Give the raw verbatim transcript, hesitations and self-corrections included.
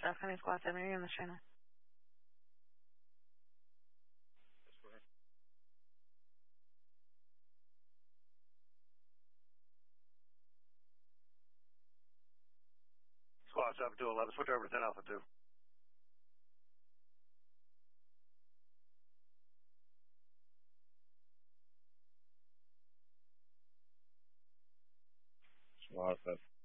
Stephanie, squad seven, are you on this channel? Squad seven two eleven, switch over to ten Alpha two. Squad seven.